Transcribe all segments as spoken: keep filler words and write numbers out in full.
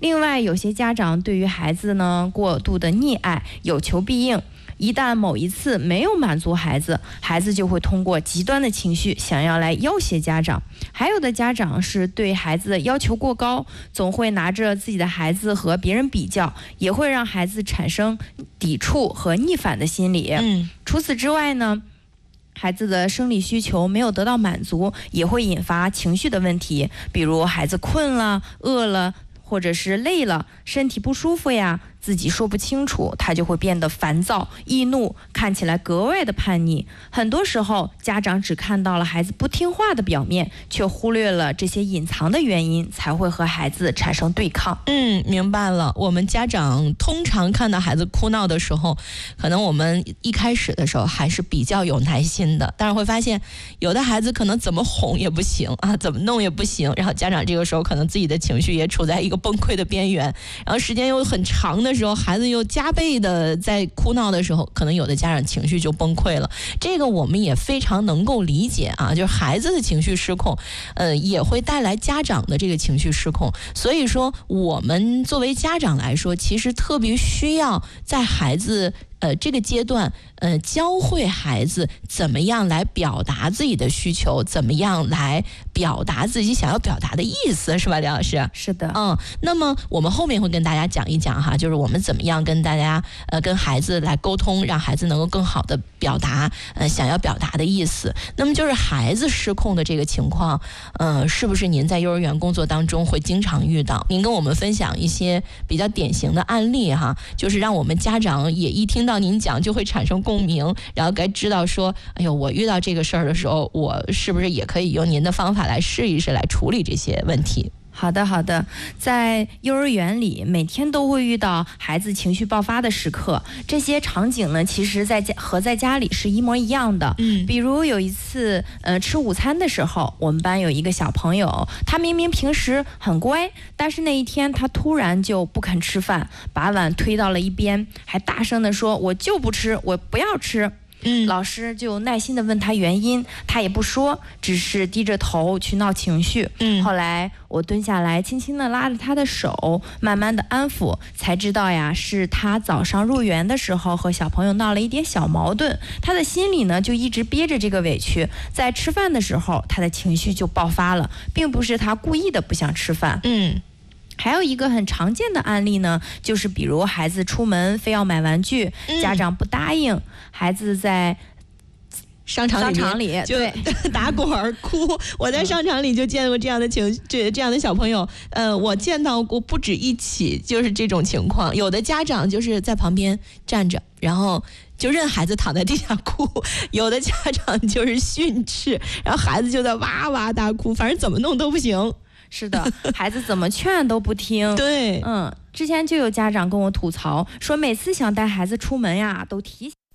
另外，有些家长对于孩子呢过度的溺爱，有求必应。一旦某一次没有满足孩子，孩子就会通过极端的情绪想要来要挟家长。还有的家长是对孩子的要求过高，总会拿着自己的孩子和别人比较，也会让孩子产生抵触和逆反的心理。 嗯， 除此之外呢，孩子的生理需求没有得到满足，也会引发情绪的问题，比如孩子困了、饿了，或者是累了，身体不舒服呀，自己说不清楚，他就会变得烦躁、易怒，看起来格外的叛逆。很多时候，家长只看到了孩子不听话的表面，却忽略了这些隐藏的原因，才会和孩子产生对抗。 嗯，明白了。我们家长通常看到孩子哭闹的时候，可能我们一开始的时候还是比较有耐心的，但是会发现有的孩子可能怎么哄也不行啊，怎么弄也不行，然后家长这个时候可能自己的情绪也处在一个崩溃的边缘，然后时间又很长的时候，孩子又加倍的在哭闹的时候，可能有的家长情绪就崩溃了。这个我们也非常能够理解啊，就是孩子的情绪失控，呃，也会带来家长的这个情绪失控。所以说，我们作为家长来说，其实特别需要在孩子呃，这个阶段，呃，教会孩子怎么样来表达自己的需求，怎么样来表达自己想要表达的意思，是吧，李老师？ 是的， 嗯，那么我们后面会跟大家讲一讲哈，就是我们怎么样跟大家呃跟孩子来沟通，让孩子能够更好的表达呃想要表达的意思。那么就是孩子失控的这个情况，呃，是不是您在幼儿园工作当中会经常遇到？您跟我们分享一些比较典型的案例哈，就是让我们家长也一听到您讲就会产生共鸣，然后该知道说，哎呦，我遇到这个事儿的时候，我是不是也可以用您的方法来试一试，来处理这些问题？ 好的好的，在幼儿园里每天都会遇到孩子情绪爆发的时刻，这些场景呢，其实在家和在家里是一模一样的。 嗯， 比如有一次，呃，吃午餐的时候，我们班有一个小朋友，他明明平时很乖，但是那一天他突然就不肯吃饭，把碗推到了一边，还大声地说：“我就不吃，我不要吃。” 嗯， 老师就耐心地问他原因，他也不说，只是低着头去闹情绪。 嗯， 后来我蹲下来，轻轻地拉着他的手，慢慢地安抚，才知道呀，是他早上入园的时候和小朋友闹了一点小矛盾，他的心里呢就一直憋着这个委屈，在吃饭的时候，他的情绪就爆发了，并不是他故意的不想吃饭。 嗯。 还有一个很常见的案例呢，就是比如孩子出门非要买玩具， 嗯、 家长不答应，孩子在商场里商场里就打滚儿哭。我在商场里就见过这样的情这这样的小朋友，呃，我见到过不止一起，就是这种情况。有的家长就是在旁边站着，然后就任孩子躺在地下哭；有的家长就是训斥，然后孩子就在哇哇大哭，反正怎么弄都不行。 是的，孩子怎么劝都不听。 对， 嗯，之前就有家长跟我吐槽说，每次想带孩子出门呀，都提醒。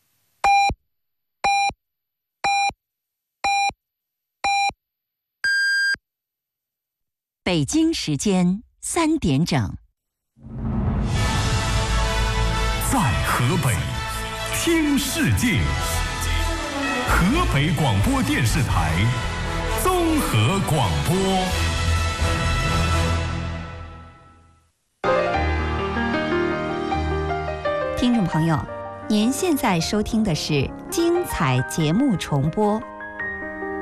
北京时间三点整， 在河北听世界，河北广播电视台综合广播。 听众朋友，您现在收听的是精彩节目重播。